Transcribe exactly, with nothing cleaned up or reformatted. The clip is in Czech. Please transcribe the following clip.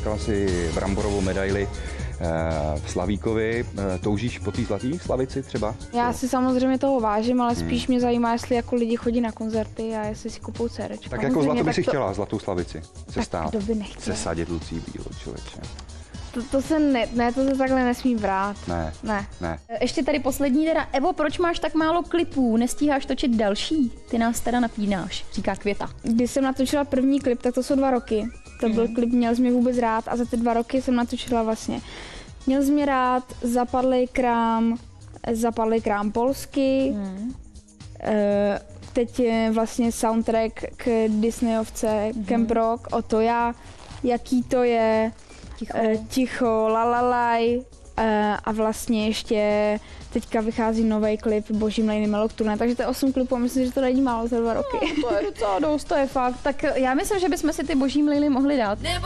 získala si bramborovou medaili v Slavíkovi. Toužíš po té zlatý slavici třeba? Já si samozřejmě toho vážím, ale spíš hmm. mě zajímá, jestli jako lidi chodí na koncerty a jestli si kupou cédéčko. Tak jako zlato by si to... chtěla, zlatou slavici se tak stát. kdo by nechtěl? Se sadit Lucí Bílou, člověče. To, to se ne, ne, to se takhle nesmí brát. Ne, ne. ne. Ještě tady poslední teda. Evo, proč máš tak málo klipů? Nestíháš točit další? Ty nás teda napínáš, říká Květa. Když jsem natočila první klip, tak to jsou dva roky. To byl mm. klip Měl jsi mě vůbec rád a za ty dva roky jsem natočila vlastně Měl jsi mě rád, Zapadlej krám, Zapadlej krám polsky. Mm. E, teď je vlastně soundtrack k Disneyovce mm. Camp Rock, O to já, Jaký to je, Ticho, e, ticho Lalalaj e, a vlastně ještě teďka vychází nový klip Boží mlejny Melokturné, takže to je osm klipů a myslím, že to není málo za dva roky. No, to je docela dost, to je fakt. Tak já myslím, že bychom si ty Boží mlejny mohli dát.